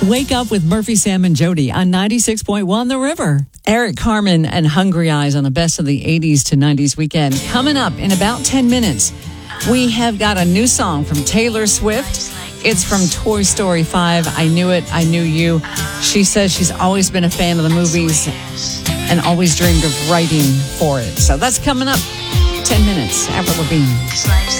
Wake up with Murphy, Sam, and Jody on 96.1 The River. Eric Carmen and Hungry Eyes on the best of the 80s to 90s weekend. Coming up in about 10 minutes, we have got a new song from Taylor Swift. It's from Toy Story 5, I Knew It, I Knew You. She says she's always been a fan of the movies and always dreamed of writing for it. So that's coming up 10 minutes. Avril Lavigne.